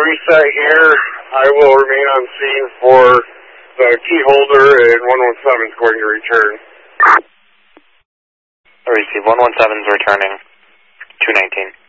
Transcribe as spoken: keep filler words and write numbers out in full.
reset here. I will remain on scene for the key holder, and one one seven is going to return. I receive one one seven is returning, two nineteen.